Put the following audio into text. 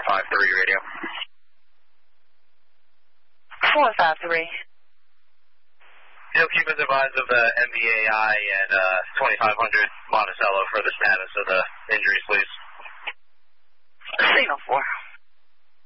453 radio. 453. You'll keep us advised of the MBAI and 2500 Monticello for the status of the injuries, please.